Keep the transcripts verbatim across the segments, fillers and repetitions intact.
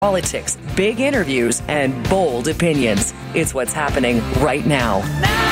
Politics, big interviews, and bold opinions. It's what's happening right now.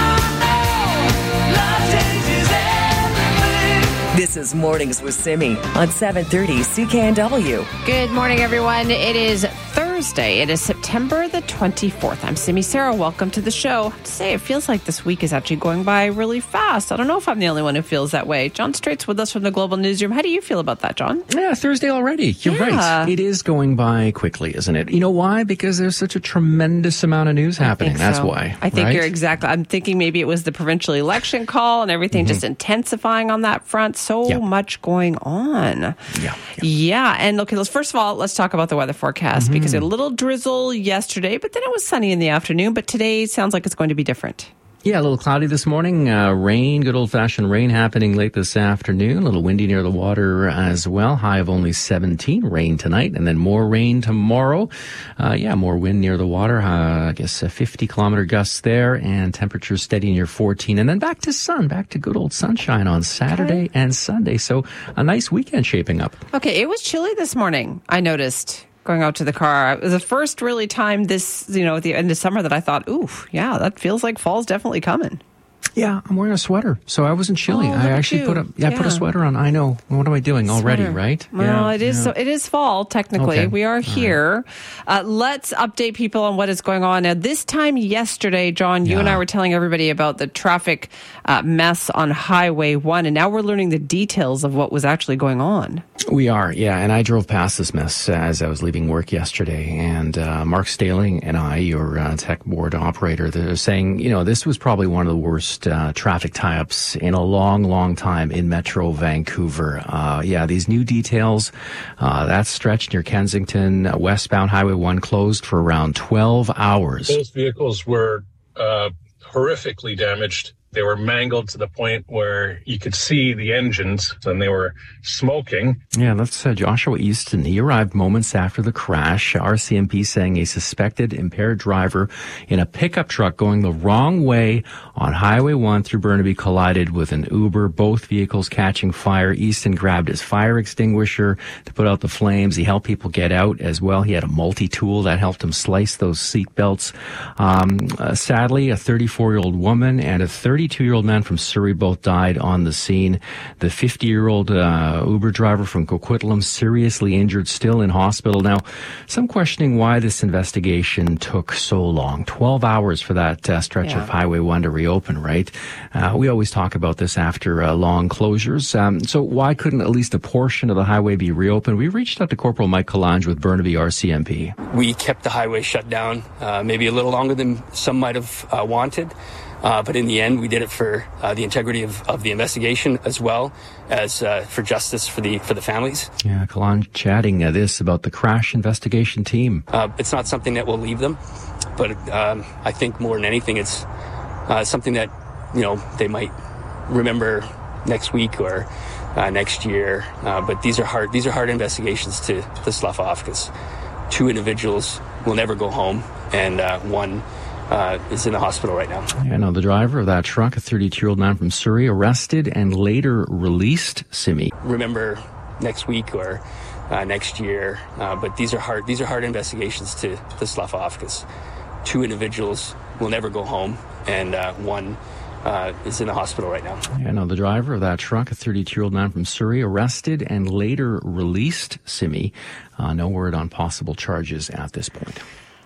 This is Mornings with Simi on seven thirty C K N W. Good morning, everyone. It is Thursday. It is September the twenty-fourth. I'm Simi Sarah. Welcome to the show. I have to say, it feels like this week is actually going by really fast. I don't know if I'm the only one who feels that way. John Strait's with us from the Global Newsroom. How do you feel about that, John? Yeah, Thursday already. You're Yeah. right. It is going by quickly, isn't it? You know why? Because there's such a tremendous amount of news happening. think That's so. why. I think right? you're exactly. I'm thinking maybe it was the provincial election call and everything just intensifying on that front. So Yeah. much going on. Yeah. yeah. Yeah, and okay, let's first of all, let's talk about the weather forecast because a little drizzle yesterday, but then it was sunny in the afternoon. But today sounds like it's going to be different. Yeah, a little cloudy this morning. Uh, rain, good old-fashioned rain happening late this afternoon. A little windy near the water as well. High of only seventeen. Rain tonight, and then more rain tomorrow. Uh, yeah, more wind near the water. Uh, I guess uh, fifty kilometer gusts there, and temperatures steady near fourteen. And then back to sun, back to good old sunshine on Saturday Okay. and Sunday. So a nice weekend shaping up. Okay, it was chilly this morning, I noticed. Going out to the car. It was the first really time this, you know, at the end of summer that I thought, ooh, yeah, that feels like fall's definitely coming. Yeah, I'm wearing a sweater, so I wasn't chilly. Oh, look I at actually you. put a yeah, I put a Yeah. sweater on. I know. What am I doing already? Sweater. Right? Well, yeah, it is. yeah. So it is fall technically. Okay. We are All here. Uh, let's update people on what is going on now. This time yesterday, John, you Yeah. and I were telling everybody about the traffic uh, mess on Highway One, and now we're learning the details of what was actually going on. We are, yeah. And I drove past this mess as I was leaving work yesterday. And uh, Mark Staling and I, your uh, tech board operator, they're saying, you know, this was probably one of the worst uh, traffic tie-ups in a long, long time in Metro Vancouver. Uh, yeah, these new details, uh, that stretch near Kensington, uh, westbound Highway one closed for around twelve hours. Both vehicles were uh, horrifically damaged. They were mangled to the point where you could see the engines and they were smoking. Yeah, that's uh, Joshua Easton. He arrived moments after the crash. R C M P saying a suspected impaired driver in a pickup truck going the wrong way on Highway one through Burnaby collided with an Uber, both vehicles catching fire. Easton grabbed his fire extinguisher to put out the flames. He helped people get out as well. He had a multi-tool that helped him slice those seat belts. Um, uh, sadly, a thirty-four-year-old woman and a thirty-two-year-old man from Surrey both died on the scene. The fifty-year-old uh, Uber driver from Coquitlam seriously injured, still in hospital. Now, some questioning why this investigation took so long. twelve hours for that uh, stretch Yeah. of Highway one to reopen, right? Uh, we always talk about this after uh, long closures. Um, so why couldn't at least a portion of the highway be reopened? We reached out to Corporal Mike Kalange with Burnaby R C M P. We kept the highway shut down, uh, maybe a little longer than some might have uh, wanted. Uh, but in the end, we did it for uh, the integrity of, of the investigation as well as uh, for justice for the for the families. Yeah, Kalange chatting uh, this about the crash investigation team. Uh, it's not something that will leave them, but um, I think more than anything, it's uh, something that, you know, they might remember next week or uh, next year. Uh, but these are hard. These are hard investigations to to slough off because two individuals will never go home, and uh, one. Uh, is in the hospital right now. Yeah, now the driver of that truck, a thirty-two-year-old man from Surrey, arrested and later released. Simi. Remember next week or uh, next year, uh, but these are hard. These are hard investigations to to slough off because two individuals will never go home, and uh, one uh, is in the hospital right now. Yeah, now the driver of that truck, a thirty-two-year-old man from Surrey, arrested and later released. Simi. Uh, no word on possible charges at this point.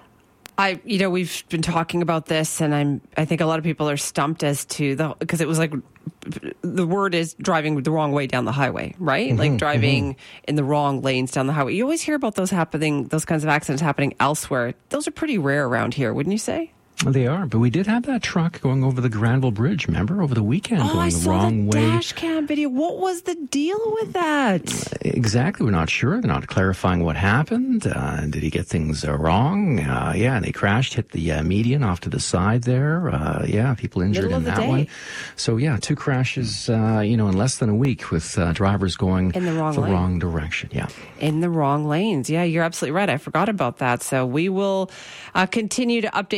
I, you know, we've been talking about this, and I'm, I think a lot of people are stumped as to the, because it was like, the word is driving the wrong way down the highway, right? Mm-hmm, like driving mm-hmm. in the wrong lanes down the highway. You always hear about those happening, those kinds of accidents happening elsewhere. Those are pretty rare around here, wouldn't you say? They are, but we did have that truck going over the Granville Bridge, remember, over the weekend, oh, going I the saw wrong the way. dash cam video. What was the deal with that? Exactly. We're not sure. They're not clarifying what happened. Uh, did he get things uh, wrong? Uh, yeah, they crashed, hit the uh, median off to the side there. Uh, yeah, people injured Middle in of the that day. one. So, yeah, two crashes, uh, you know, in less than a week with uh, drivers going in the wrong the lane. wrong direction. Yeah. In the wrong lanes. Yeah, you're absolutely right. I forgot about that. So we will uh, continue to update you on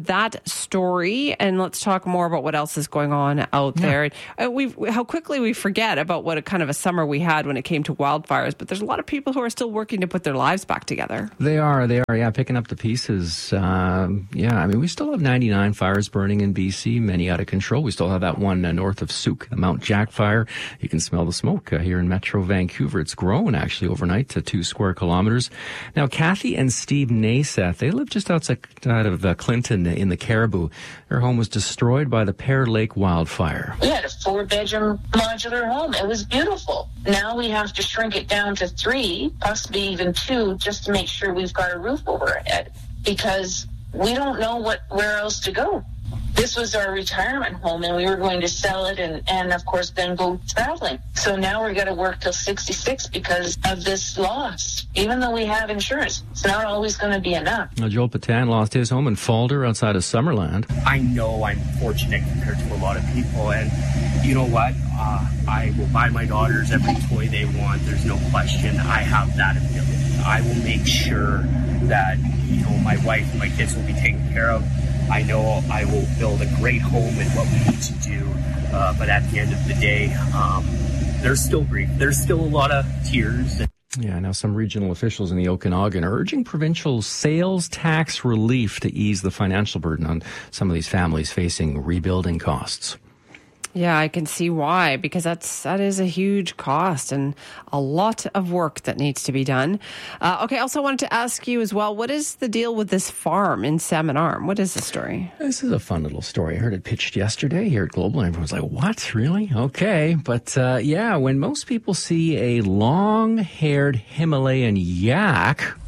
that story, and let's talk more about what else is going on out there. Yeah. We how quickly we forget about what a kind of a summer we had when it came to wildfires, but there's a lot of people who are still working to put their lives back together. They are, they are, yeah, picking up the pieces. Um, yeah, I mean, we still have ninety-nine fires burning in B C, many out of control. We still have that one uh, north of Souk, the Mount Jack fire. You can smell the smoke uh, here in Metro Vancouver. It's grown actually overnight to two square kilometers. Now, Kathy and Steve Naseth, they live just outside of uh, Clinton in the Caribou. Their home was destroyed by the Pear Lake wildfire. We had a four-bedroom modular home. It was beautiful. Now we have to shrink it down to three, possibly even two, just to make sure we've got a roof over our head, because we don't know what where else to go. This was our retirement home, and we were going to sell it and, and of course, then go traveling. So now we're going to work till sixty-six because of this loss. Even though we have insurance, it's not always going to be enough. Now, Joel Patan lost his home in Falder outside of Summerland. I know I'm fortunate compared to a lot of people, and you know what? Uh, I will buy my daughters every toy they want. There's no question. I have that ability. I will make sure that, you know, my wife and my kids will be taken care of. I know I will build a great home in what we need to do, uh, but at the end of the day, um, there's still grief. There's still a lot of tears. Yeah, now some regional officials in the Okanagan are urging provincial sales tax relief to ease the financial burden on some of these families facing rebuilding costs. Yeah, I can see why, because that's that is a huge cost and a lot of work that needs to be done. Uh, okay, also wanted to ask you as well, what is the deal with this farm in Salmon Arm? What is the story? This is a fun little story. I heard it pitched yesterday here at Global, and everyone's like, what, really? Okay, but uh, yeah, when most people see a long-haired Himalayan yak...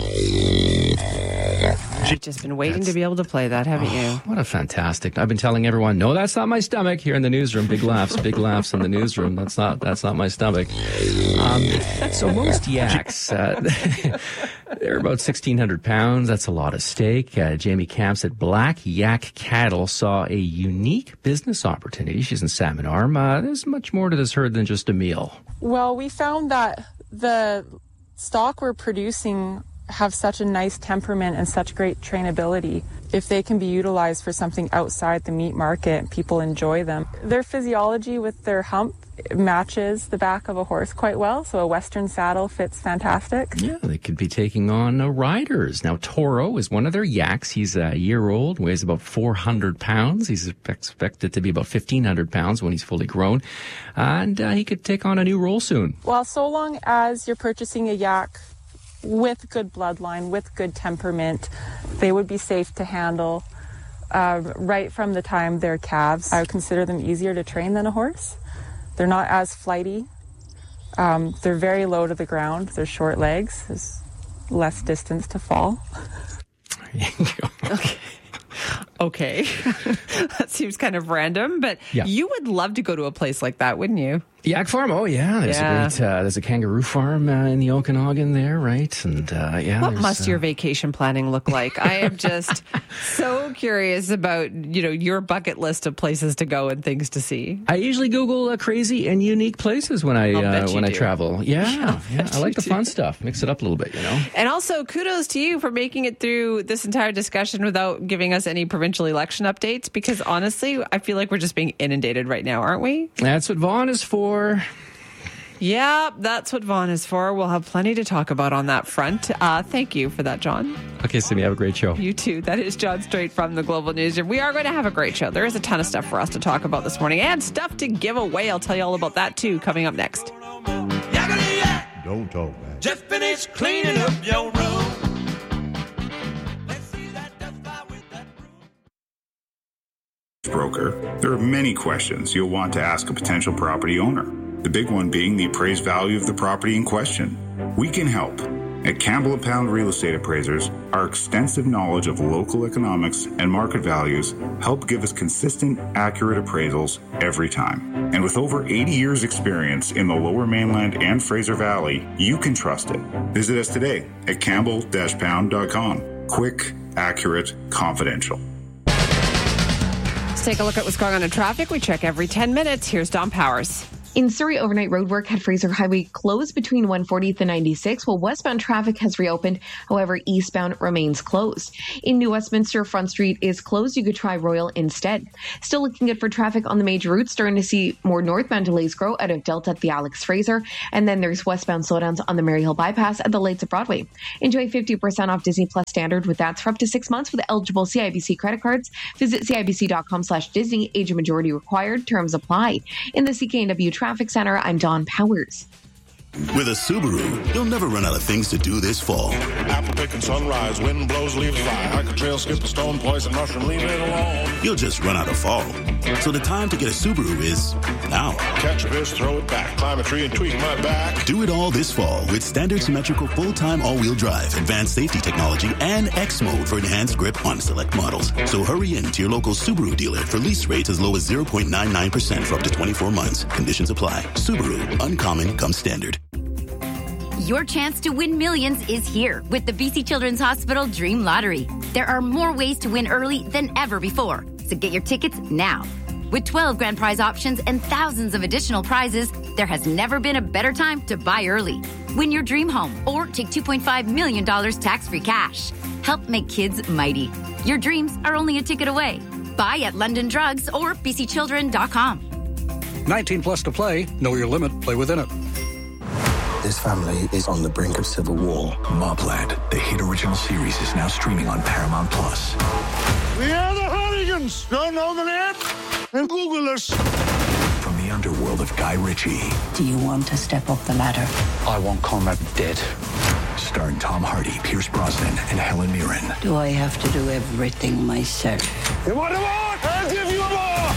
You've just been waiting that's, to be able to play that, haven't oh, you? What a fantastic! I've been telling everyone, no, that's not my stomach. Here in the newsroom, big laughs, big laughs in the newsroom. That's not that's not my stomach. Um, so most yaks, uh, they're about sixteen hundred pounds. That's a lot of steak. Uh, Jamie Camps at Black Yak Cattle saw a unique business opportunity. She's in Salmon Arm. Uh, there's much more to this herd than just a meal. Well, we found that the stock we're producing have such a nice temperament and such great trainability. If they can be utilized for something outside the meat market, people enjoy them. Their physiology with their hump matches the back of a horse quite well, so a Western saddle fits fantastic. Yeah, they could be taking on uh, riders. Now, Toro is one of their yaks. He's a year old, weighs about four hundred pounds. He's expected to be about fifteen hundred pounds when he's fully grown. And uh, he could take on a new role soon. Well, so long as you're purchasing a yak with good bloodline, with good temperament, they would be safe to handle uh, right from the time they're calves. I would consider them easier to train than a horse. They're not as flighty. Um, they're very low to the ground. They're short legs. There's less distance to fall. Okay. Okay. That seems kind of random, but yeah. You would love to go to a place like that, wouldn't you? Yak farm, oh yeah, there's yeah. a great, uh, there's a kangaroo farm uh, in the Okanagan there, right? And uh, yeah, what must uh, your vacation planning look like? I am just so curious about you know your bucket list of places to go and things to see. I usually Google uh, crazy and unique places when I uh, when I do. travel. Yeah, yeah, yeah. I like the do. fun stuff. Mix it up a little bit, you know. And also, kudos to you for making it through this entire discussion without giving us any provincial election updates. Because honestly, I feel like we're just being inundated right now, aren't we? That's what Vaughan is for. Yeah, that's what Vaughan is for. We'll have plenty to talk about on that front. Uh, thank you for that, John. Okay, Simi, have a great show. You too. That is John Straight from the Global Newsroom. We are going to have a great show. There is a ton of stuff for us to talk about this morning and stuff to give away. I'll tell you all about that too coming up next. Don't talk, man. Just finish cleaning up your room. Broker, there are many questions you'll want to ask a potential property owner. The big one being the appraised value of the property in question. We can help. At Campbell and Pound Real Estate Appraisers, our extensive knowledge of local economics and market values help give us consistent, accurate appraisals every time. And with over eighty years experience in the Lower Mainland and Fraser Valley, you can trust it. Visit us today at campbell dash pound dot com. Quick, accurate, confidential. Let's take a look at what's going on in traffic. We check every ten minutes. Here's Dom Powers. In Surrey, overnight roadwork had Fraser Highway closed between one fortieth and ninety-six, while westbound traffic has reopened. However, eastbound remains closed. In New Westminster, Front Street is closed. You could try Royal instead. Still looking good for traffic on the major routes. Starting to see more northbound delays grow out of Delta at the Alex Fraser. And then there's westbound slowdowns on the Maryhill bypass at the lights of Broadway. Enjoy fifty percent off Disney Plus Standard with that for up to six months with eligible C I B C credit cards. Visit cibc.com slash Disney. Age and majority required. Terms apply. In the C K N W Traffic Center, I'm Dawn Powers. With a Subaru, you'll never run out of things to do this fall. Apple picking sunrise, wind blows, leaves fly. Hike a trail, skip a stone, poison mushroom, leave it alone. You'll just run out of fall. So the time to get a Subaru is now. Catch a fish, throw it back, climb a tree and tweak my back. Do it all this fall with standard symmetrical full-time all-wheel drive, advanced safety technology, and X mode for enhanced grip on select models. So hurry in to your local Subaru dealer for lease rates as low as zero point nine nine percent for up to twenty-four months. Conditions apply. Subaru, uncommon comes standard. Your chance to win millions is here with the B C Children's Hospital Dream Lottery. There are more ways to win early than ever before, so get your tickets now. With twelve grand prize options and thousands of additional prizes, there has never been a better time to buy early. Win your dream home or take two point five million dollars tax-free cash. Help make kids mighty. Your dreams are only a ticket away. Buy at London Drugs or b c children dot com. nineteen plus to play. Know your limit. Play within it. This family is on the brink of civil war. Mobland, the hit original series, is now streaming on Paramount Plus. We are the Hooligans. Don't know the net? And Google us. From the underworld of Guy Ritchie. Do you want to step up the ladder? I want Conrad dead. Starring Tom Hardy, Pierce Brosnan, and Helen Mirren. Do I have to do everything myself? You want more? I'll give you more!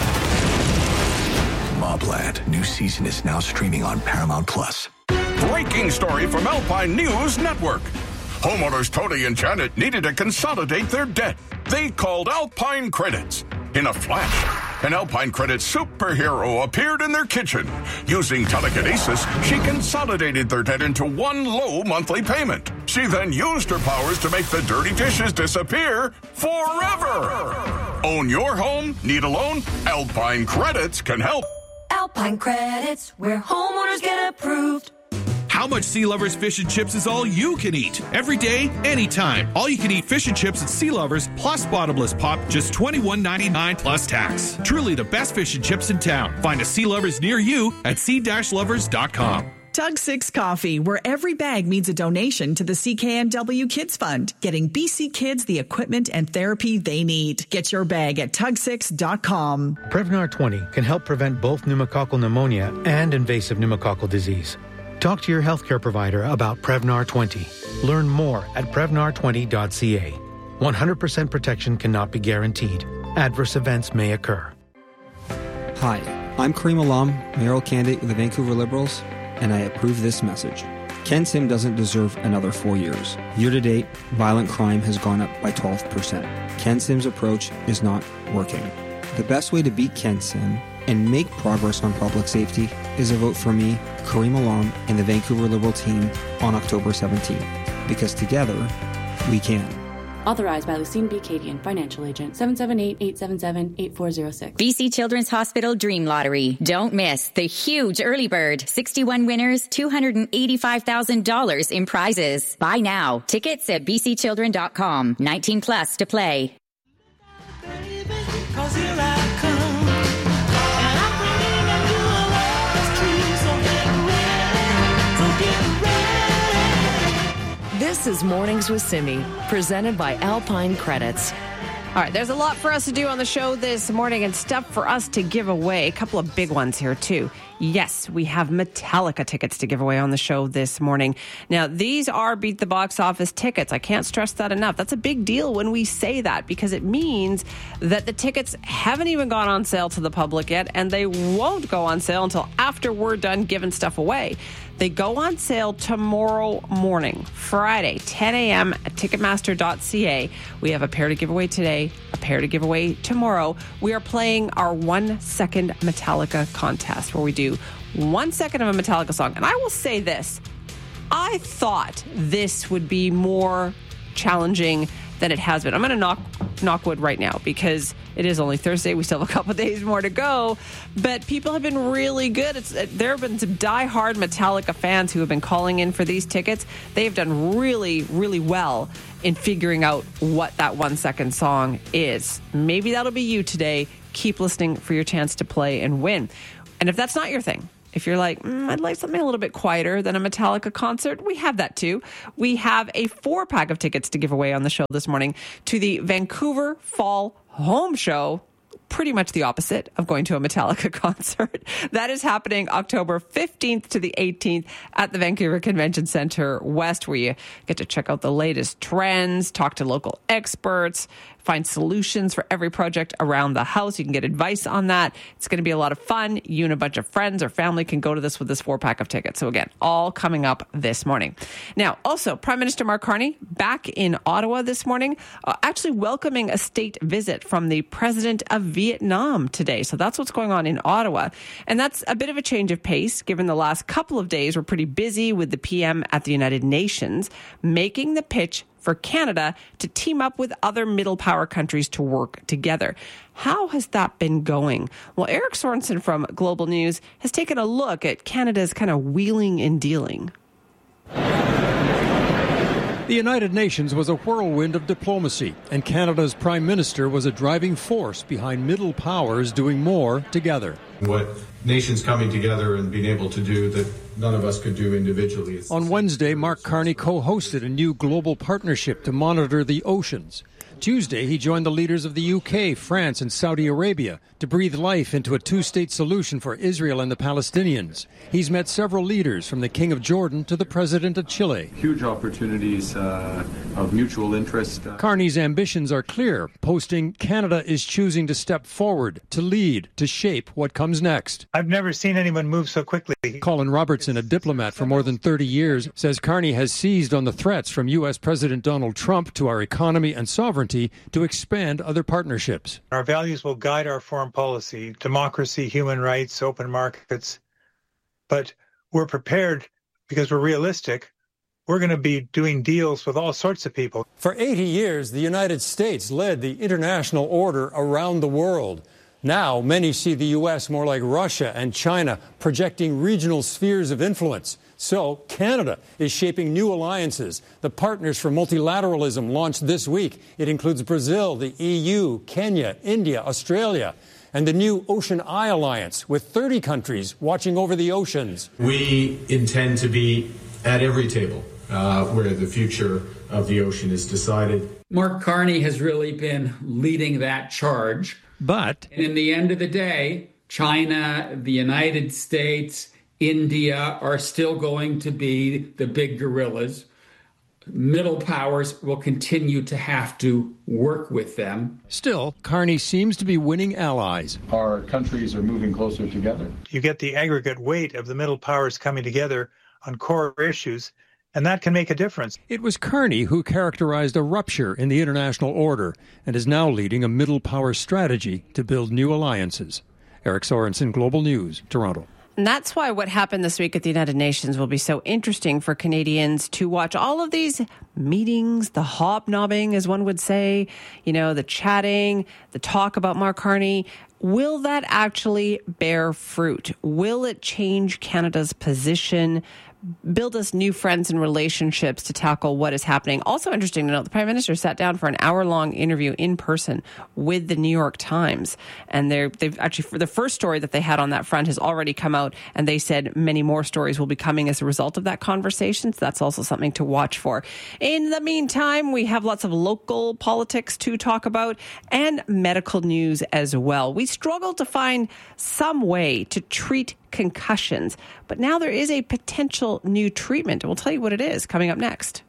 Mobland, new season is now streaming on Paramount Plus. Breaking story from Alpine News Network. Homeowners Tony and Janet needed to consolidate their debt. They called Alpine Credits. In a flash, an Alpine Credits superhero appeared in their kitchen. Using telekinesis, she consolidated their debt into one low monthly payment. She then used her powers to make the dirty dishes disappear forever. Own your home? Need a loan? Alpine Credits can help. Alpine Credits, where homeowners get approved. How much Sea Lovers fish and chips is all you can eat? Every day, anytime. All you can eat fish and chips at Sea Lovers plus bottomless pop, just twenty-one ninety-nine plus tax. Truly the best fish and chips in town. Find a Sea Lovers near you at sea lovers dot com. Tug Six Coffee, where every bag means a donation to the C K N W Kids Fund, getting B C kids the equipment and therapy they need. Get your bag at tug six dot com. Prevnar twenty can help prevent both pneumococcal pneumonia and invasive pneumococcal disease. Talk to your healthcare provider about Prevnar twenty. Learn more at prevnar twenty dot c a. one hundred percent protection cannot be guaranteed. Adverse events may occur. Hi, I'm Kareem Alam, mayoral candidate of the Vancouver Liberals, and I approve this message. Ken Sim doesn't deserve another four years. Year to date, violent crime has gone up by twelve percent. Ken Sim's approach is not working. The best way to beat Ken Sim and make progress on public safety is a vote for me, Kareem Alam, and the Vancouver Liberal team on October seventeenth. Because together, we can. Authorized by Lucine B. Cadian, Financial Agent, seven seven eight, eight seven seven, eight four zero six. B C Children's Hospital Dream Lottery. Don't miss the huge early bird. sixty-one winners, two hundred eighty-five thousand dollars in prizes. Buy now. Tickets at b c children dot com. nineteen plus to play. Cause here I come. This is Mornings with Simi, presented by Alpine Credits. All right, there's a lot for us to do on the show this morning and stuff for us to give away. A couple of big ones here, too. Yes, we have Metallica tickets to give away on the show this morning. Now, these are Beat the Box Office tickets. I can't stress that enough. That's a big deal when we say that because it means that the tickets haven't even gone on sale to the public yet, and they won't go on sale until after we're done giving stuff away. They go on sale tomorrow morning, Friday, ten a.m. at ticketmaster dot c a. We have a pair to give away today, a pair to give away tomorrow. We are playing our one second Metallica contest where we do one second of a Metallica song. And I will say this, I thought this would be more challenging than it has been. I'm going to knock knock wood right now, because it is only Thursday. We still have a couple of days more to go. But people have been really good. It's, there have been some diehard Metallica fans who have been calling in for these tickets. They have done really, really well in figuring out what that one-second song is. Maybe that'll be you today. Keep listening for your chance to play and win. And if that's not your thing, if you're like, mm, I'd like something a little bit quieter than a Metallica concert, we have that too. We have a four-pack of tickets to give away on the show this morning to the Vancouver Fall Home Show. Pretty much the opposite of going to a Metallica concert. That is happening October fifteenth to the eighteenth at the Vancouver Convention Centre West, where you get to check out the latest trends, talk to local experts, find solutions for every project around the house. You can get advice on that. It's going to be a lot of fun. You and a bunch of friends or family can go to this with this four-pack of tickets. So again, all coming up this morning. Now, also, Prime Minister Mark Carney back in Ottawa this morning, uh, actually welcoming a state visit from the President of Vietnam today. So that's what's going on in Ottawa. And that's a bit of a change of pace, given the last couple of days were pretty busy with the P M at the United Nations, making the pitch for Canada to team up with other middle power countries to work together. How has that been going? Well, Eric Sorensen from Global News has taken a look at Canada's kind of wheeling and dealing. The United Nations was a whirlwind of diplomacy, and Canada's Prime Minister was a driving force behind middle powers doing more together. What nations coming together and being able to do that none of us could do individually. On Wednesday, Mark Carney co-hosted a new global partnership to monitor the oceans. Tuesday, he joined the leaders of the U K, France, and Saudi Arabia to breathe life into a two-state solution for Israel and the Palestinians. He's met several leaders, from the King of Jordan to the President of Chile. Huge opportunities uh, of mutual interest. Carney's ambitions are clear, posting, Canada is choosing to step forward, to lead, to shape what comes next. I've never seen anyone move so quickly. Colin Robertson, a diplomat for more than thirty years, says Carney has seized on the threats from U S President Donald Trump to our economy and sovereignty to expand other partnerships. Our values will guide our foreign policy: democracy, human rights, open markets. But we're prepared because we're realistic. We're going to be doing deals with all sorts of people. For eighty years, the United States led the international order around the world. Now, many see the U S more like Russia and China, projecting regional spheres of influence. So, Canada is shaping new alliances. The Partners for Multilateralism launched this week. It includes Brazil, the E U, Kenya, India, Australia, and the new Ocean Eye Alliance, with thirty countries watching over the oceans. We intend to be at every table uh, where the future of the ocean is decided. Mark Carney has really been leading that charge. But and in the end of the day, China, the United States, India are still going to be the big gorillas. Middle powers will continue to have to work with them. Still, Carney seems to be winning allies. Our countries are moving closer together. You get the aggregate weight of the middle powers coming together on core issues, and that can make a difference. It was Carney who characterized a rupture in the international order and is now leading a middle power strategy to build new alliances. Eric Sorensen, Global News, Toronto. And that's why what happened this week at the United Nations will be so interesting for Canadians to watch. All of these meetings, the hobnobbing, as one would say, you know, the chatting, the talk about Mark Carney. Will that actually bear fruit? Will it change Canada's position? Build us new friends and relationships to tackle what is happening. Also interesting to note, the Prime Minister sat down for an hour-long interview in person with the New York Times. And they're, they've actually, for the first story that they had on that front has already come out, and they said many more stories will be coming as a result of that conversation. So that's also something to watch for. In the meantime, we have lots of local politics to talk about and medical news as well. We struggle to find some way to treat concussions, but now there is a potential new treatment, and we'll tell you what it is coming up next.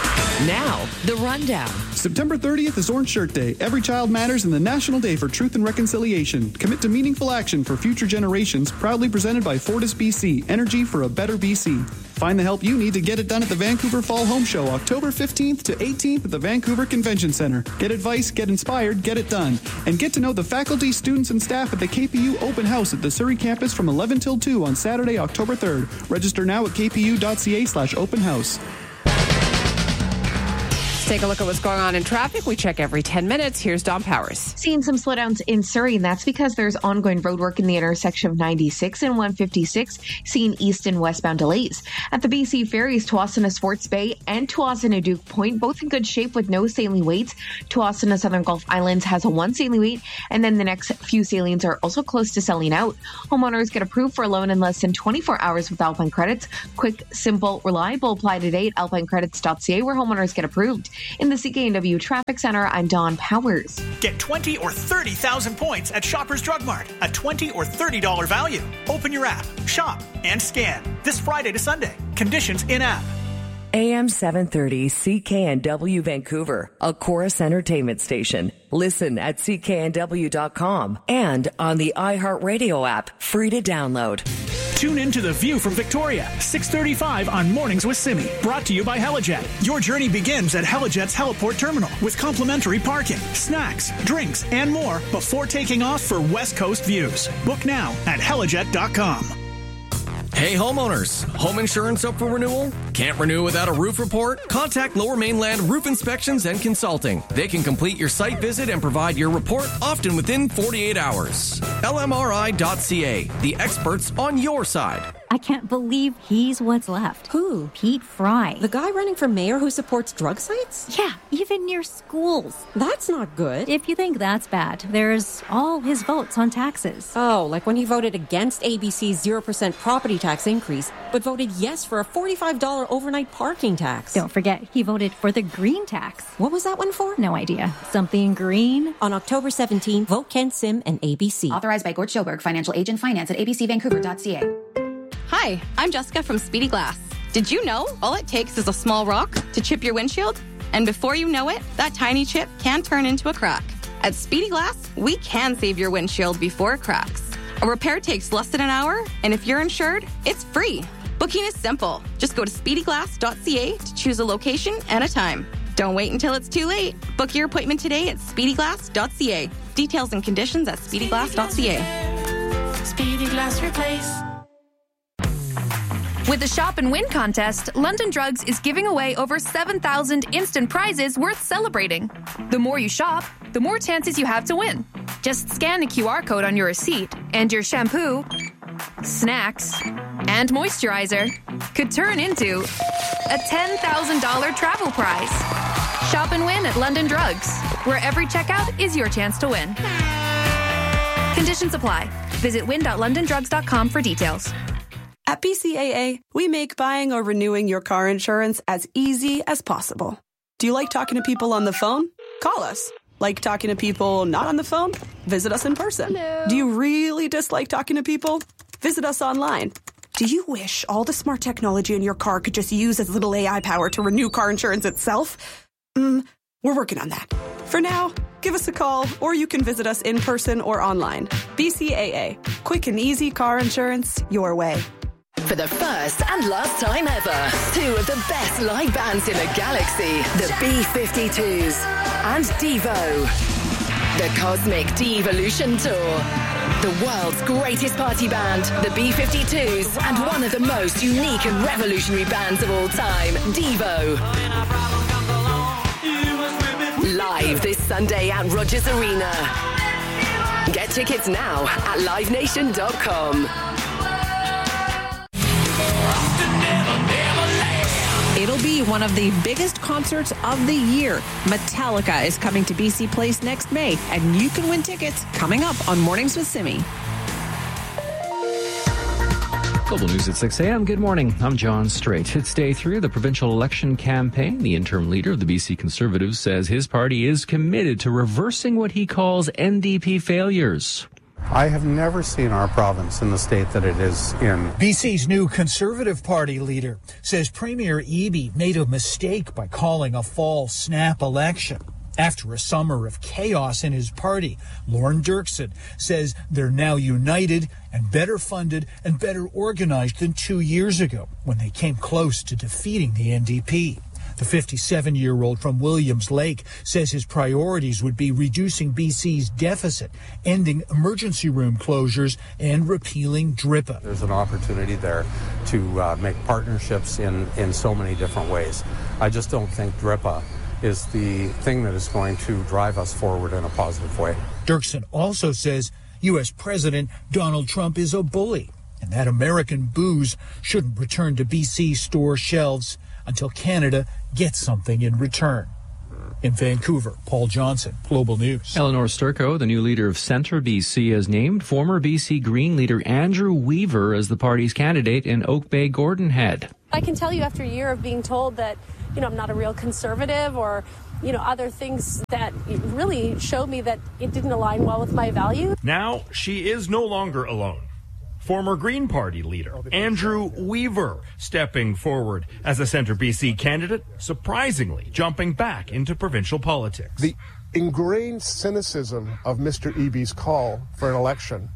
Now, the rundown. September thirtieth is Orange Shirt Day. Every child matters and the National Day for Truth and Reconciliation. Commit to meaningful action for future generations. Proudly presented by Fortis B C. Energy for a better B C. Find the help you need to get it done at the Vancouver Fall Home Show, October fifteenth to eighteenth at the Vancouver Convention Centre. Get advice, get inspired, get it done. And get to know the faculty, students, and staff at the K P U Open House at the Surrey campus from eleven till two on Saturday, October third. Register now at kpu.ca slash open house. Let's take a look at what's going on in traffic. We check every ten minutes. Here's Dawn Powers. Seeing some slowdowns in Surrey, and that's because there's ongoing road work in the intersection of ninety-six and one fifty-six, seeing east and westbound delays. At the B C ferries, Tuwasana Sports Bay and Tuwasana Duke Point, both in good shape with no sailing waits. Tuwasana Southern Gulf Islands has a one sailing wait, and then the next few sailings are also close to selling out. Homeowners get approved for a loan in less than twenty-four hours with Alpine Credits. Quick, simple, reliable. Apply today at alpine credits dot c a, where homeowners get approved. In the C K N W Traffic Center, I'm Dawn Powers. Get twenty or thirty thousand points at Shoppers Drug Mart. A twenty or thirty dollars value. Open your app, shop, and scan. This Friday to Sunday. Conditions in-app. A M seven thirty C K N W Vancouver, a Chorus Entertainment station. Listen at C K N W dot com and on the iHeartRadio app, free to download. Tune in to The View from Victoria, six thirty-five on Mornings with Simi. Brought to you by Helijet. Your journey begins at Helijet's Heliport Terminal with complimentary parking, snacks, drinks, and more before taking off for West Coast views. Book now at helijet dot com. Hey homeowners, home insurance up for renewal? Can't renew without a roof report? Contact Lower Mainland Roof Inspections and Consulting. They can complete your site visit and provide your report often within forty-eight hours. L M R I dot C A, the experts on your side. I can't believe he's what's left. Who? Pete Fry. The guy running for mayor who supports drug sites? Yeah, even near schools. That's not good. If you think that's bad, there's all his votes on taxes. Oh, like when he voted against A B C's zero percent property tax increase, but voted yes for a forty-five dollars overnight parking tax. Don't forget, he voted for the green tax. What was that one for? No idea. Something green? On October seventeenth, vote Ken Sim and A B C. Authorized by Gord Schoberg, financial agent, finance at A B C Vancouver dot C A. Hi, I'm Jessica from Speedy Glass. Did you know all it takes is a small rock to chip your windshield? And before you know it, that tiny chip can turn into a crack. At Speedy Glass, we can save your windshield before it cracks. A repair takes less than an hour, and if you're insured, it's free. Booking is simple. Just go to speedy glass dot c a to choose a location and a time. Don't wait until it's too late. Book your appointment today at speedy glass dot c a. Details and conditions at speedy glass dot c a. Speedy Glass Replace. With the Shop and Win contest, London Drugs is giving away over seven thousand instant prizes worth celebrating. The more you shop, the more chances you have to win. Just scan the Q R code on your receipt, and your shampoo, snacks, and moisturizer could turn into a ten thousand dollars travel prize. Shop and win at London Drugs, where every checkout is your chance to win. Conditions apply. Visit win dot london drugs dot com for details. At B C A A, we make buying or renewing your car insurance as easy as possible. Do you like talking to people on the phone? Call us. Like talking to people not on the phone? Visit us in person. Hello. Do you really dislike talking to people? Visit us online. Do you wish all the smart technology in your car could just use as little A I power to renew car insurance itself? Mm, we're working on that. For now, give us a call, or you can visit us in person or online. B C A A. Quick and easy car insurance your way. For the first and last time ever, two of the best live bands in the galaxy, the B fifty-twos and Devo. The Cosmic Devolution Tour. The world's greatest party band, the B fifty-twos, and one of the most unique and revolutionary bands of all time, Devo. Live this Sunday at Rogers Arena. Get tickets now at live nation dot com. It'll be one of the biggest concerts of the year. Metallica is coming to B C Place next May, and you can win tickets coming up on Mornings with Simi. Global News at six a.m. Good morning. I'm John Strait. It's day three of the provincial election campaign. The interim leader of the B C Conservatives says his party is committed to reversing what he calls N D P failures. I have never seen our province in the state that it is in. B C's new Conservative Party leader says Premier Eby made a mistake by calling a fall snap election. After a summer of chaos in his party, Lauren Dirksen says they're now united and better funded and better organized than two years ago when they came close to defeating the N D P. The fifty-seven-year-old from Williams Lake says his priorities would be reducing B C's deficit, ending emergency room closures, and repealing DRIPA. There's an opportunity there to uh, make partnerships in, in so many different ways. I just don't think DRIPA is the thing that is going to drive us forward in a positive way. Dirksen also says U S. President Donald Trump is a bully and that American booze shouldn't return to B C store shelves until Canada gets something in return. In Vancouver, Paul Johnson, Global News. Eleanor Sturco, the new leader of Centre B C, has named former B C Green leader Andrew Weaver as the party's candidate in Oak Bay Gordon Head. I can tell you after a year of being told that, you know, I'm not a real conservative or, you know, other things that really showed me that it didn't align well with my values. Now she is no longer alone. Former Green Party leader Andrew Weaver stepping forward as a Centre B C candidate, surprisingly jumping back into provincial politics. The ingrained cynicism of Mister Eby's call for an election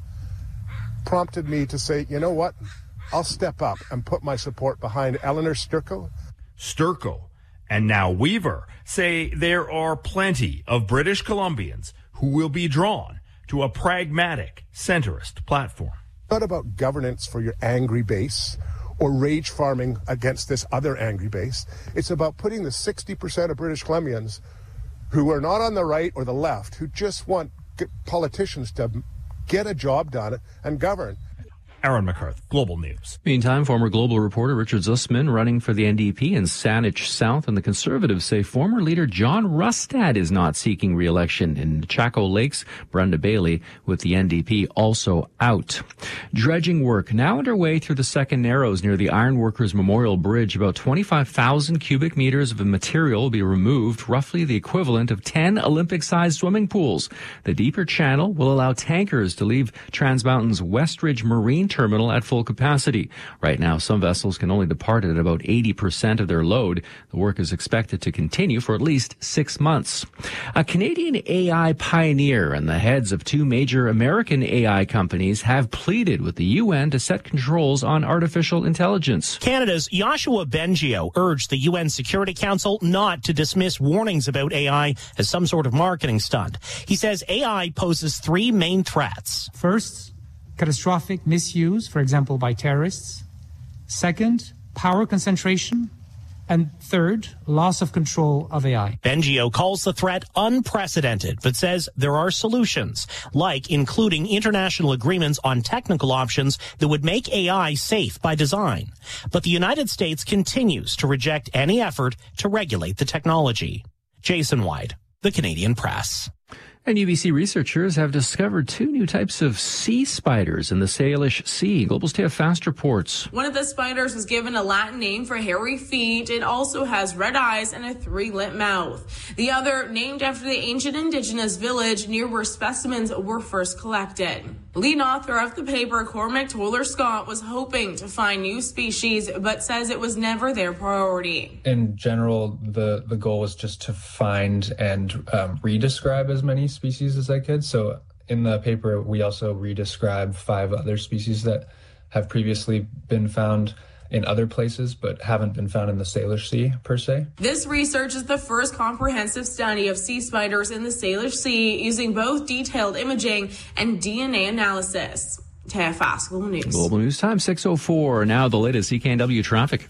prompted me to say, you know what, I'll step up and put my support behind Eleanor Sturco. Sturco and now Weaver say there are plenty of British Columbians who will be drawn to a pragmatic centrist platform. Not about governance for your angry base or rage farming against this other angry base. It's about putting the sixty percent of British Columbians who are not on the right or the left, who just want politicians to get a job done and govern. Aaron McCarthy, Global News. Meantime, former Global reporter Richard Zussman running for the N D P in Saanich South, and the Conservatives say former leader John Rustad is not seeking re-election. In Chaco Lakes, Brenda Bailey with the N D P also out. Dredging work now underway through the Second Narrows near the Ironworkers Memorial Bridge. About twenty-five thousand cubic meters of material will be removed, roughly the equivalent of ten Olympic-sized swimming pools. The deeper channel will allow tankers to leave Trans Mountain's Westridge Marine Terminal at full capacity. Right now, some vessels can only depart at about eighty percent of their load. The work is expected to continue for at least six months. A Canadian A I pioneer and the heads of two major American A I companies have pleaded with the U N to set controls on artificial intelligence. Canada's Yoshua Bengio urged the U N Security Council not to dismiss warnings about A I as some sort of marketing stunt. He says A I poses three main threats. First, catastrophic misuse, for example, by terrorists. Second, power concentration. And third, loss of control of A I. Bengio calls the threat unprecedented, but says there are solutions, like including international agreements on technical options that would make A I safe by design. But the United States continues to reject any effort to regulate the technology. Jason White, The Canadian Press. And U B C researchers have discovered two new types of sea spiders in the Salish Sea. Global's Taya Fast reports. One of the spiders was given a Latin name for hairy feet. It also has red eyes and a three-lip mouth. The other named after the ancient indigenous village near where specimens were first collected. Lead author of the paper, Cormac Toller Scott, was hoping to find new species, but says it was never their priority. In general, the, the goal was just to find and um, re-describe as many species as I could. So in the paper, we also re-describe five other species that have previously been found in other places, but haven't been found in the Salish Sea, per se. This research is the first comprehensive study of sea spiders in the Salish Sea using both detailed imaging and D N A analysis. Taya Fast, Global News. Global News Time, six oh four. Now the latest C K N W traffic.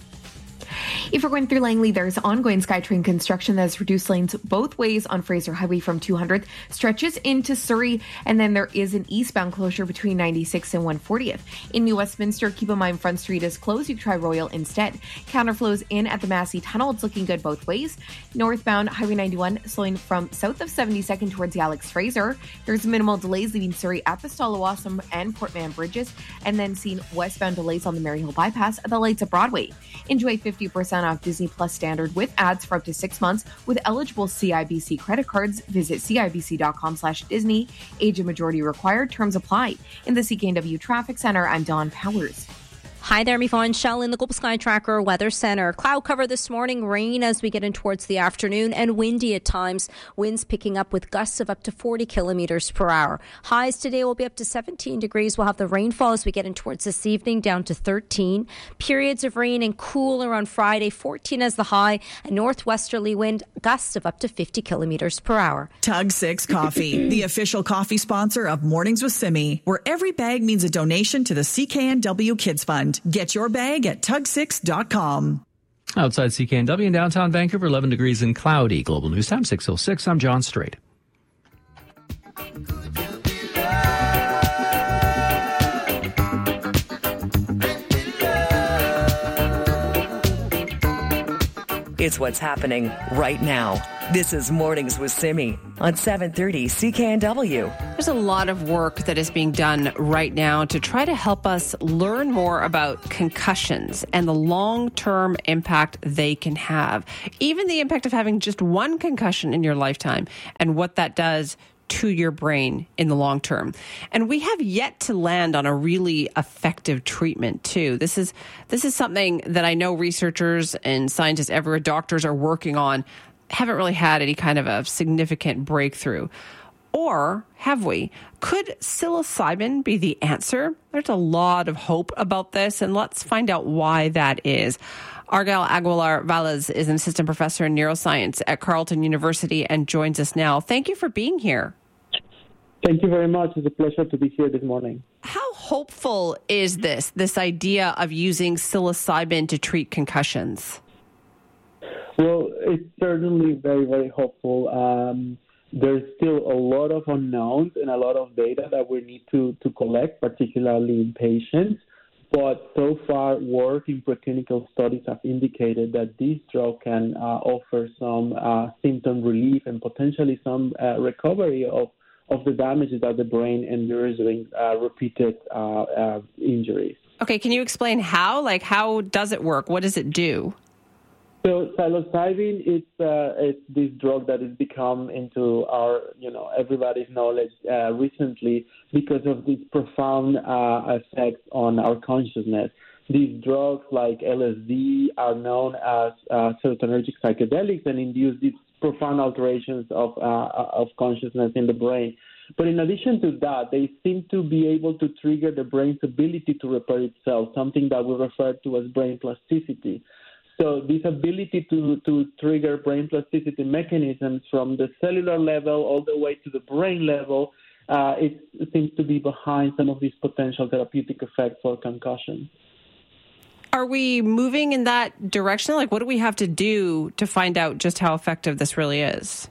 If you're going through Langley, there's ongoing SkyTrain construction that has reduced lanes both ways on Fraser Highway from two hundredth, stretches into Surrey, and then there is an eastbound closure between ninety-sixth and one fortieth. In New Westminster, keep in mind Front Street is closed. You can try Royal instead. Counterflows in at the Massey Tunnel. It's looking good both ways. Northbound Highway ninety-one slowing from south of seventy-second towards the Alex Fraser. There's minimal delays leaving Surrey at the Stallawasam and Portman bridges, and then seeing westbound delays on the Maryhill bypass at the lights of Broadway. Enjoy fifty percent off Disney Plus Standard with ads for up to six months with eligible C I B C credit cards. Visit cibc.com slash Disney. Age and majority required. Terms apply. In the C K N W Traffic Center, I'm Dawn Powers. Hi there, I'm Yvonne Shell in the Global Sky Tracker Weather Center. Cloud cover this morning, rain as we get in towards the afternoon, and windy at times. Winds picking up with gusts of up to forty kilometers per hour. Highs today will be up to seventeen degrees. We'll have the rainfall as we get in towards this evening, down to thirteen. Periods of rain and cooler on Friday, fourteen as the high, and northwesterly wind, gusts of up to fifty kilometers per hour. Tug Six Coffee, the official coffee sponsor of Mornings with Simi, where every bag means a donation to the C K N W Kids Fund. Get your bag at tug six dot com. Outside C K N W in downtown Vancouver, eleven degrees and cloudy. Global News Time, six oh six. I'm John Strait. It's what's happening right now. This is Mornings with Simi on seven thirty C K N W. There's a lot of work that is being done right now to try to help us learn more about concussions and the long-term impact they can have. Even the impact of having just one concussion in your lifetime and what that does to your brain in the long term. And we have yet to land on a really effective treatment too. This is this is something that I know researchers and scientists everywhere, doctors are working on, haven't really had any kind of a significant breakthrough. Or have we? Could psilocybin be the answer? There's a lot of hope about this, and let's find out why that is. Argel Aguilar-Valles is an assistant professor in neuroscience at Carleton University and joins us now. Thank you for being here. Thank you very much. It's a pleasure to be here this morning. How hopeful is this, this idea of using psilocybin to treat concussions? Well, it's certainly very, very hopeful. Um, there's still a lot of unknowns and a lot of data that we need to, to collect, particularly in patients. But so far, work in preclinical studies have indicated that this drug can uh, offer some uh, symptom relief and potentially some uh, recovery of, of the damages that the brain endures during uh, repeated uh, uh, injuries. Okay, can you explain how? Like, how does it work? What does it do? So psilocybin, it's uh, it's this drug that has become into our, you know, everybody's knowledge uh, recently because of these profound uh, effects on our consciousness. These drugs like L S D are known as uh, serotonergic psychedelics and induce these profound alterations of uh, of consciousness in the brain. But in addition to that, they seem to be able to trigger the brain's ability to repair itself, something that we refer to as brain plasticity. So this ability to, to trigger brain plasticity mechanisms from the cellular level all the way to the brain level, uh, it seems to be behind some of these potential therapeutic effects for concussion. Are we moving in that direction? Like, what do we have to do to find out just how effective this really is?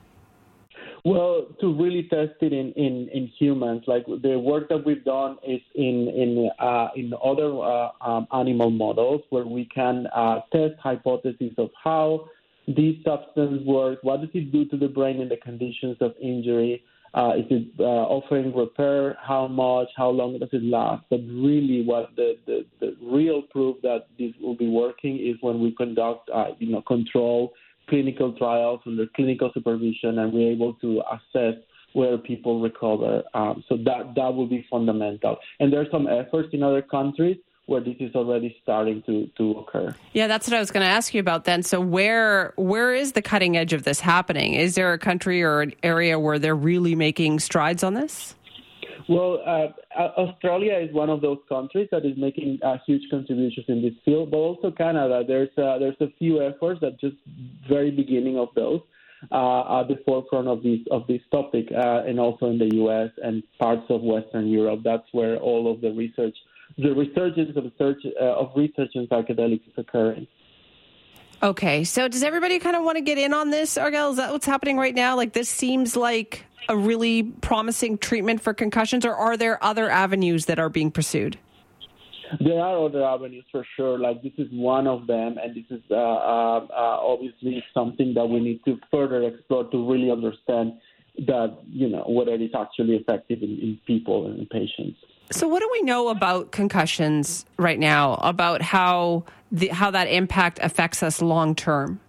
Well, to really test it in, in, in humans, like the work that we've done is in in uh, in other uh, um, animal models where we can uh, test hypotheses of how these substances work, what does it do to the brain in the conditions of injury, uh, is it uh, offering repair, how much, how long does it last? But really what the, the, the real proof that this will be working is when we conduct, uh, you know, control clinical trials under clinical supervision, and we're able to assess where people recover. Um, so that that will be fundamental. And there are some efforts in other countries where this is already starting to, to occur. Yeah, that's what I was going to ask you about then. So where where is the cutting edge of this happening? Is there a country or an area where they're really making strides on this? Well, uh, Australia is one of those countries that is making uh, huge contributions in this field, but also Canada. There's uh, there's a few efforts that just very beginning of those uh, at the forefront of this of this topic, uh, and also in the U S and parts of Western Europe. That's where all of the research, the resurgence of research uh, of research in psychedelics is occurring. Okay, so does everybody kind of want to get in on this, Argel? Is that what's happening right now? Like, this seems like a really promising treatment for concussions, or are there other avenues that are being pursued? There are other avenues for sure. Like, this is one of them, and this is uh, uh, uh, obviously something that we need to further explore to really understand that, you know, whether it's actually effective in, in people and in patients. So what do we know about concussions right now, about how the, how that impact affects us long term?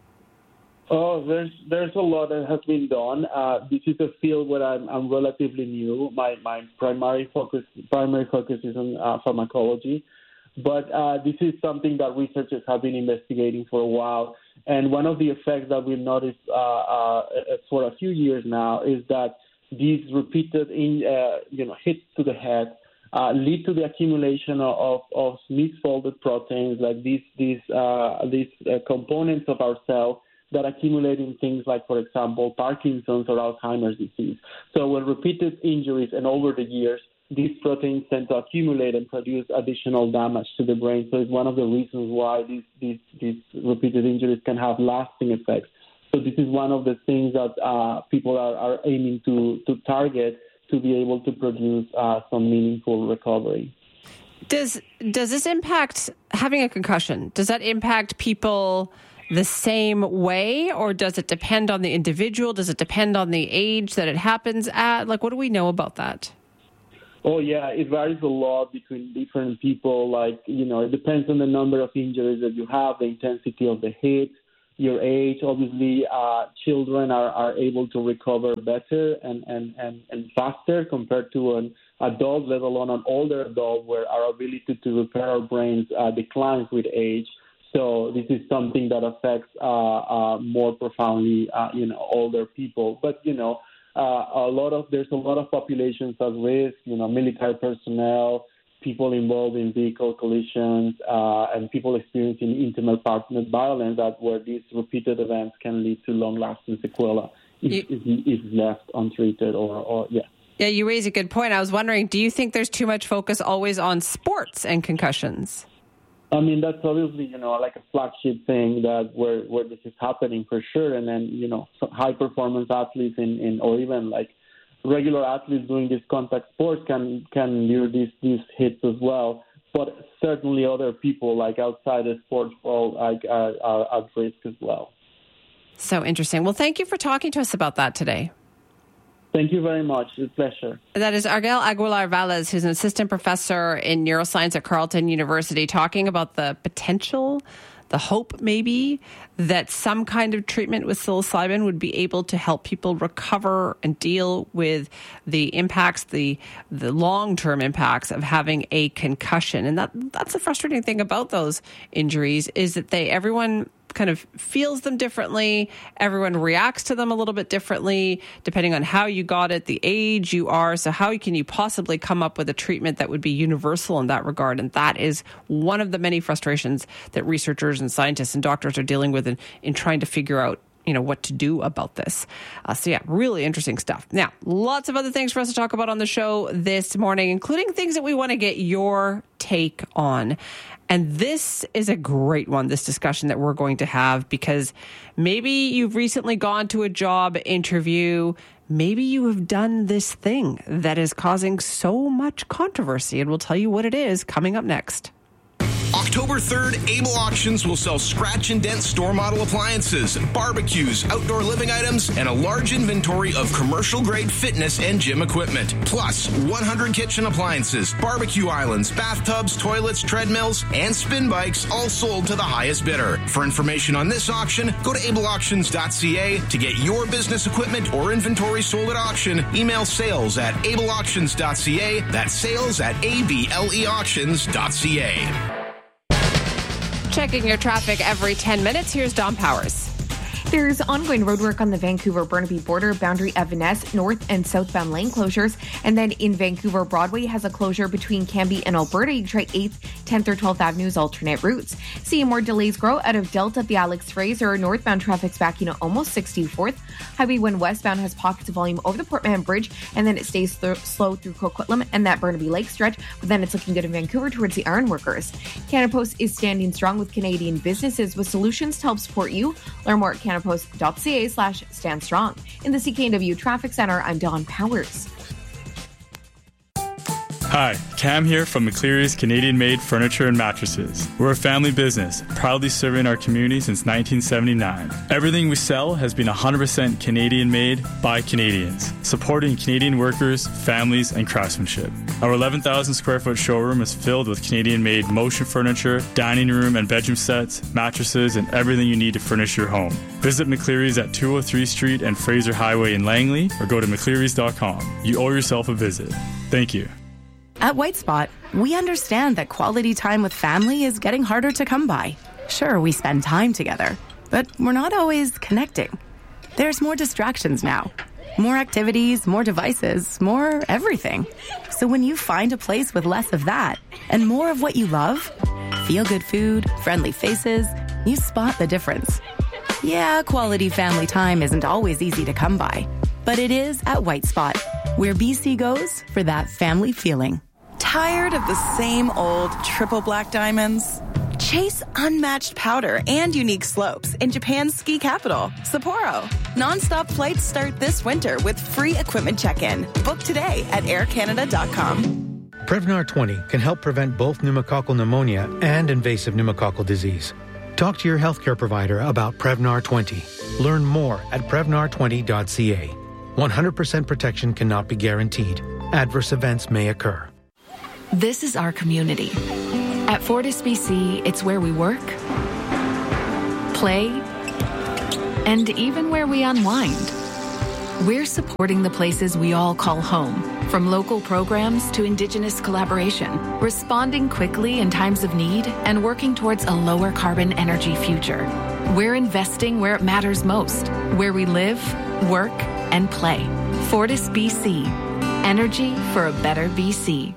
Oh, there's there's a lot that has been done. Uh, this is a field where I'm, I'm relatively new. My my primary focus primary focus is on uh, pharmacology, but uh, this is something that researchers have been investigating for a while. And one of the effects that we've noticed uh, uh, for a few years now is that these repeated in, uh, you know hits to the head uh, lead to the accumulation of, of misfolded proteins, like these these uh, these uh, components of our cell that accumulate in things like, for example, Parkinson's or Alzheimer's disease. So when repeated injuries and over the years, these proteins tend to accumulate and produce additional damage to the brain. So it's one of the reasons why these, these, these repeated injuries can have lasting effects. So this is one of the things that uh, people are, are aiming to, to target to be able to produce uh, some meaningful recovery. Does does this impact having a concussion? Does that impact people the same way, or does it depend on the individual? Does it depend on the age that it happens at? Like, what do we know about that? Oh, yeah, it varies a lot between different people. Like, you know, it depends on the number of injuries that you have, the intensity of the hit, your age. Obviously, uh, children are, are able to recover better and, and, and, and faster compared to an adult, let alone an older adult, where our ability to repair our brains uh, declines with age. So this is something that affects uh, uh, more profoundly, uh, you know, older people. But, you know, uh, a lot of there's a lot of populations at risk, you know, military personnel, people involved in vehicle collisions, uh, and people experiencing intimate partner violence, that where these repeated events can lead to long-lasting sequelae if, you, if, if left untreated or, or yeah. Yeah, you raise a good point. I was wondering, do you think there's too much focus always on sports and concussions? I mean, that's obviously, you know, like a flagship thing that where, where this is happening for sure. And then, you know, high-performance athletes in, in or even like regular athletes doing this contact sports can can endure these these hits as well. But certainly other people like outside the sports world like are, are at risk as well. So interesting. Well, thank you for talking to us about that today. Thank you very much. It's a pleasure. That is Arguel Aguilar-Velez, who's an assistant professor in neuroscience at Carleton University, talking about the potential, the hope maybe, that some kind of treatment with psilocybin would be able to help people recover and deal with the impacts, the the long-term impacts of having a concussion. And that that's the frustrating thing about those injuries, is that they everyone kind of feels them differently. Everyone reacts to them a little bit differently, depending on how you got it, the age you are. So how can you possibly come up with a treatment that would be universal in that regard? And that is one of the many frustrations that researchers and scientists and doctors are dealing with in, in trying to figure out, you know, what to do about this. Uh, so yeah, really interesting stuff. Now, lots of other things for us to talk about on the show this morning, including things that we want to get your take on. And this is a great one, this discussion that we're going to have, because maybe you've recently gone to a job interview. Maybe you have done this thing that is causing so much controversy, and we'll tell you what it is coming up next. October third, Able Auctions will sell scratch and dent store model appliances, barbecues, outdoor living items, and a large inventory of commercial grade fitness and gym equipment. Plus, one hundred kitchen appliances, barbecue islands, bathtubs, toilets, treadmills, and spin bikes, all sold to the highest bidder. For information on this auction, go to able auctions dot c a. To get your business equipment or inventory sold at auction, email sales at able auctions dot c a. That's sales at able auctions dot c a. Checking your traffic every ten minutes. Here's Dom Powers. There's ongoing roadwork on the Vancouver-Burnaby border, boundary Evanes, north and southbound lane closures. And then in Vancouver, Broadway has a closure between Cambie and Alberta. You try eighth, tenth, or twelfth Avenue's alternate routes. Seeing more delays grow out of Delta at the Alex Fraser. Northbound traffic's backing at almost sixty-fourth. Highway one westbound has pockets of volume over the Port Mahon Bridge, and then it stays th- slow through Coquitlam and that Burnaby Lake stretch. But then it's looking good in Vancouver towards the Iron Workers. Canada Post is standing strong with Canadian businesses with solutions to help support you. Learn more at canada post dot c a slash stand strong. In the C K N W Traffic Center, I'm Dawn Powers. Hi, Cam here from McCleary's Canadian-made furniture and mattresses. We're a family business, proudly serving our community since nineteen seventy-nine. Everything we sell has been one hundred percent Canadian-made by Canadians, supporting Canadian workers, families, and craftsmanship. Our eleven thousand square foot showroom is filled with Canadian-made motion furniture, dining room and bedroom sets, mattresses, and everything you need to furnish your home. Visit McCleary's at two oh three Street and Fraser Highway in Langley, or go to mcclearys dot com. You owe yourself a visit. Thank you. At White Spot, we understand that quality time with family is getting harder to come by. Sure, we spend time together, but we're not always connecting. There's more distractions now. More activities, more devices, more everything. So when you find a place with less of that and more of what you love, feel-good food, friendly faces, you spot the difference. Yeah, quality family time isn't always easy to come by, but it is at White Spot, where B C goes for that family feeling. Tired of the same old triple black diamonds? Chase unmatched powder and unique slopes in Japan's ski capital, Sapporo. Non-stop flights start this winter with free equipment check-in. Book today at air canada dot com. Prevnar twenty can help prevent both pneumococcal pneumonia and invasive pneumococcal disease. Talk to your healthcare provider about Prevnar twenty. Learn more at prevnar twenty dot c a. one hundred percent protection cannot be guaranteed. Adverse events may occur. This is our community. At Fortis B C, it's where we work, play, and even where we unwind. We're supporting the places we all call home, from local programs to Indigenous collaboration, responding quickly in times of need and working towards a lower carbon energy future. We're investing where it matters most, where we live, work, and play. Fortis B C. Energy for a better B C.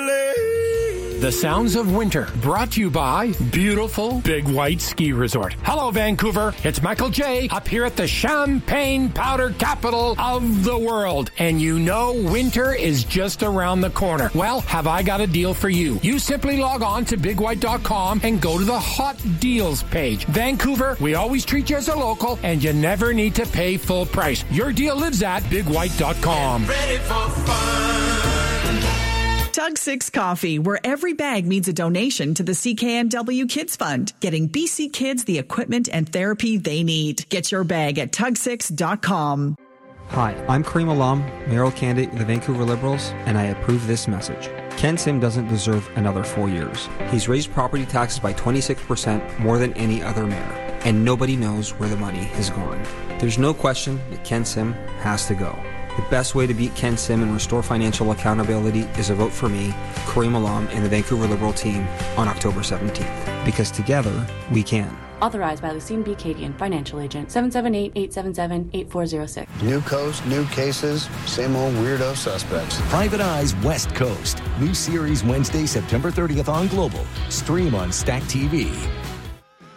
The Sounds of Winter, brought to you by beautiful Big White Ski Resort. Hello, Vancouver. It's Michael J. up here at the Champagne Powder capital of the world. And you know winter is just around the corner. Well, have I got a deal for you? You simply log on to big white dot com and go to the Hot Deals page. Vancouver, we always treat you as a local, and you never need to pay full price. Your deal lives at big white dot com. Get ready for fun. Tug Six Coffee, where every bag means a donation to the C K N W Kids Fund, getting B C kids the equipment and therapy they need. Get your bag at tug six dot com. Hi, I'm Kareem alum, mayoral candidate of the Vancouver Liberals, and I approve this message. Ken Sim doesn't deserve another four years. He's raised property taxes by twenty-six percent more than any other mayor, and nobody knows where the money has gone. There's no question that Ken Sim has to go. The best way to beat Ken Sim and restore financial accountability is a vote for me, Kareem Alam, and the Vancouver Liberal team on October seventeenth. Because together, we can. Authorized by Lucine B. Cadian, financial agent, seven seven eight, eight seven seven, eight four zero six. New coast, new cases, same old weirdo suspects. Private Eyes West Coast. New series Wednesday, September thirtieth on Global. Stream on Stack T V.